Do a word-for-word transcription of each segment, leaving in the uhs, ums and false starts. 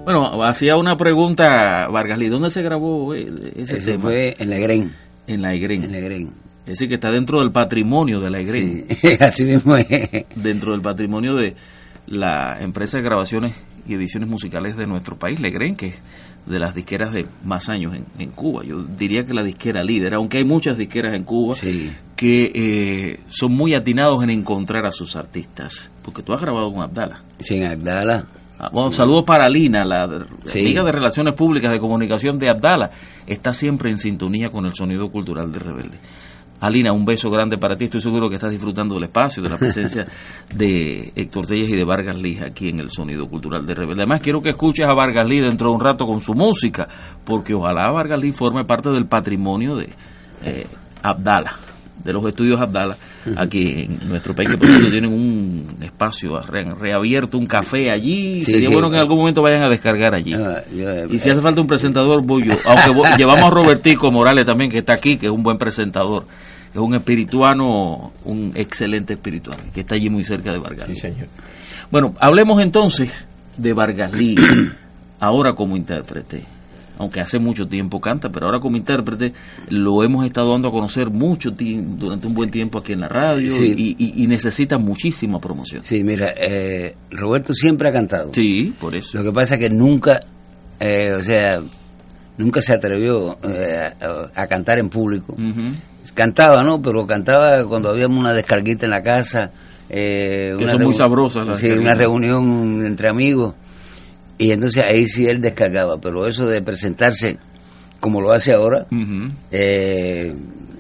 Bueno, hacía una pregunta, Vargas Lee, ¿dónde se grabó ese, ese tema? Fue en la Egren. En la Egren. En la Egren. Es decir, que está dentro del patrimonio de la Egren. Sí, así mismo es. Dentro del patrimonio de la empresa de grabaciones y ediciones musicales de nuestro país, la Egren, que es de las disqueras de más años en, en Cuba. Yo diría que la disquera líder, aunque hay muchas disqueras en Cuba sí. que eh, son muy atinados en encontrar a sus artistas. Porque tú has grabado con Abdala. Sí, Abdala. Ah, bueno, saludos para Lina, la sí. amiga de Relaciones Públicas de Comunicación de Abdala. Está siempre en sintonía con el sonido cultural de Rebelde. Alina, un beso grande para ti. Estoy seguro que estás disfrutando del espacio, de la presencia de Héctor Telles y de Vargas Lee aquí en el Sonido Cultural de Rebelde. Además, quiero que escuches a Vargas Lee dentro de un rato con su música, porque ojalá Vargas Lee forme parte del patrimonio de eh, Abdala, de los estudios Abdala, aquí en nuestro país, que por cierto tienen un espacio re, reabierto, un café allí. Sí, Sería sí, bueno que en algún momento vayan a descargar allí. Ah, yo, eh, y si hace falta un presentador, voy yo. Aunque voy, llevamos a Robertico Morales también, que está aquí, que es un buen presentador. Es un espirituano, un excelente espirituano, que está allí muy cerca de Vargas Lee. Sí, señor. Bueno, hablemos entonces de Vargas Lee, ahora como intérprete. Aunque hace mucho tiempo canta, pero ahora como intérprete lo hemos estado dando a conocer mucho durante un buen tiempo aquí en la radio. Sí. y, y, y necesita muchísima promoción. Sí, mira, eh, Roberto siempre ha cantado. Sí, por eso. Lo que pasa es que nunca, eh, o sea, nunca se atrevió eh, a, a cantar en público. Uh-huh. Cantaba, ¿no? Pero cantaba cuando habíamos una descarguita en la casa. Eh, que una son reun- muy sabrosas las Sí, una reunión entre amigos. Y entonces ahí sí él descargaba, pero eso de presentarse como lo hace ahora, uh-huh. eh,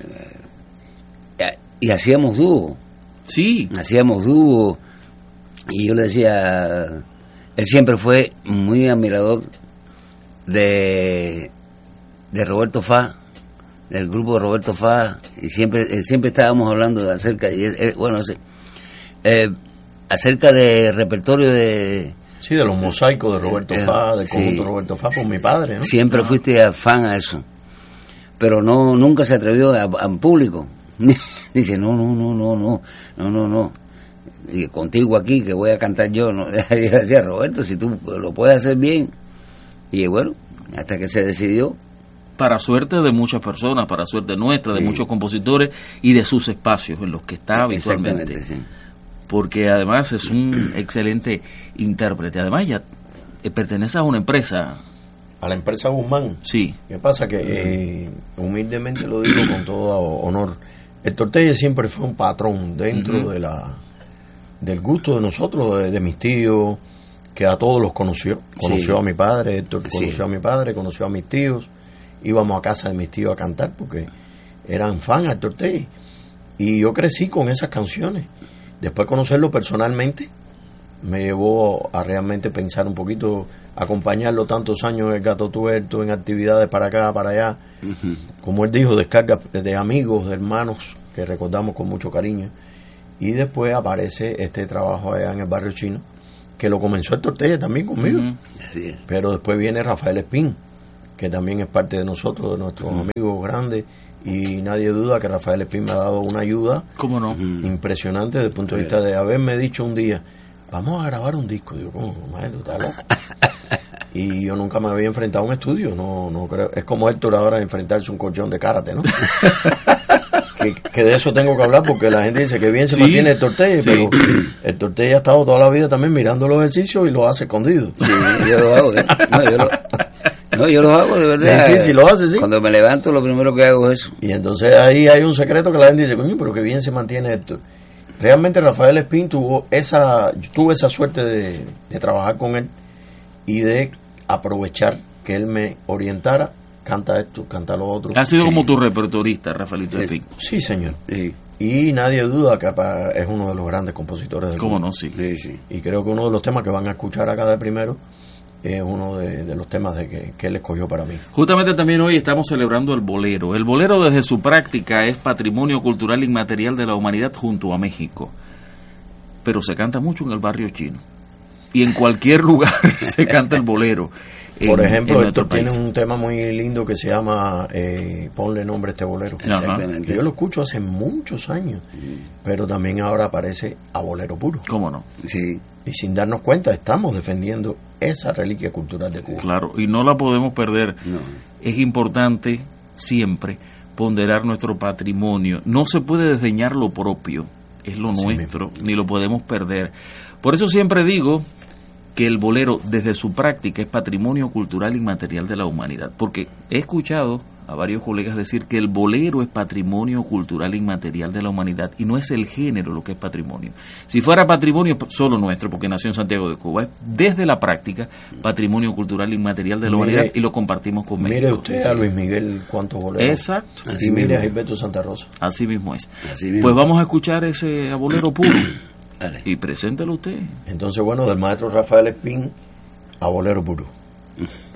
y hacíamos dúo. Sí. Hacíamos dúo, y yo le decía, él siempre fue muy admirador de, de Roberto Fá, del grupo de Roberto Fá, y siempre siempre estábamos hablando de acerca, y eh, bueno, eh, acerca de repertorio de... Sí, de los mosaicos de Roberto eh, Fá, del conjunto sí. Roberto Fá, por mi padre, ¿no? Siempre ah. fuiste fan a eso, pero no nunca se atrevió a, a público. Dice, no, no, no, no, no, no, no, no. Y contigo aquí, que voy a cantar yo, ¿no? Y decía, Roberto, si tú lo puedes hacer bien. Y bueno, hasta que se decidió. Para suerte de muchas personas, para suerte nuestra, de sí. muchos compositores y de sus espacios en los que está habitualmente. Sí. Porque además es un excelente intérprete. Además ya eh, pertenece a una empresa. A la empresa Guzmán. Sí. ¿Qué pasa? Que eh, humildemente lo digo con todo honor. Héctor Telles siempre fue un patrón dentro uh-huh. de la del gusto de nosotros, de, de mis tíos, que a todos los conoció. Conoció sí. a mi padre, Héctor conoció sí. a mi padre, conoció a mis tíos. Íbamos a casa de mis tíos a cantar porque eran fan a Héctor Telles. Y yo crecí con esas canciones. Después conocerlo personalmente me llevó a realmente pensar un poquito, acompañarlo tantos años en el Gato Tuerto, en actividades para acá, para allá. Uh-huh. Como él dijo, descarga de amigos, de hermanos que recordamos con mucho cariño. Y después aparece este trabajo allá en el Barrio Chino, que lo comenzó Héctor Telles también conmigo. Uh-huh. Así es. Pero después viene Rafael Espín, que también es parte de nosotros, de nuestros uh-huh. amigos grandes. Y nadie duda que Rafael Espín me ha dado una ayuda ¿Cómo no? impresionante desde el punto de vista de haberme dicho un día, vamos a grabar un disco. Digo, ¿cómo? Maestro, ¿estás loco? Y yo nunca me había enfrentado a un estudio, no no creo. Es como Héctor ahora enfrentarse a un colchón de karate, ¿no? que, que de eso tengo que hablar porque la gente dice que bien se sí, mantiene Héctor Telles, sí. pero Héctor Telles ha estado toda la vida también mirando los ejercicios y los hace escondidos. Sí, yo lo hago, ¿eh? No, yo lo... No, yo lo hago de verdad. Sí, sí, sí, lo hace, sí. Cuando me levanto, lo primero que hago es eso. Y entonces ahí hay un secreto que la gente dice, coño, pero que bien se mantiene esto. Realmente Rafael Espín tuvo esa, tuve esa suerte de, de trabajar con él y de aprovechar que él me orientara, canta esto, canta lo otro. Ha sido sí. como tu repertorista, Rafaelito Espín. Sí, señor. Sí. Y nadie duda que es uno de los grandes compositores del ¿Cómo mundo. no? Sí. Sí, sí. Y creo que uno de los temas que van a escuchar acá de primero es uno de, de los temas de que, que él escogió para mí. Justamente también hoy estamos celebrando el bolero. El bolero desde su práctica es patrimonio cultural inmaterial de la humanidad junto a México. Pero se canta mucho en el Barrio Chino. Y en cualquier lugar se canta el bolero. Por en, ejemplo, en esto tiene un tema muy lindo que se llama eh, Ponle nombre a este bolero. Exactamente. Yo lo escucho hace muchos años, sí. pero también ahora aparece a bolero puro. ¿Cómo no? Sí. Y sin darnos cuenta estamos defendiendo esa reliquia cultural de Cuba. Claro, y no la podemos perder. No. Es importante siempre ponderar nuestro patrimonio. No se puede desdeñar lo propio, es lo Así nuestro, mismo. Ni lo podemos perder. Por eso siempre digo que el bolero, desde su práctica, es patrimonio cultural inmaterial de la humanidad. Porque he escuchado a varios colegas decir que el bolero es patrimonio cultural inmaterial de la humanidad y no es el género lo que es patrimonio. Si fuera patrimonio solo nuestro, porque nació en Santiago de Cuba, es desde la práctica patrimonio cultural inmaterial de la Mire, humanidad y lo compartimos con México. Mire usted a Luis Miguel cuántos boleros. Exacto. Y Así mire mismo. a Gilberto Santa Rosa. Así mismo es. Así mismo. Pues vamos a escuchar ese bolero puro Dale. y preséntelo usted. Entonces, bueno, del maestro Rafael Espín a bolero puro.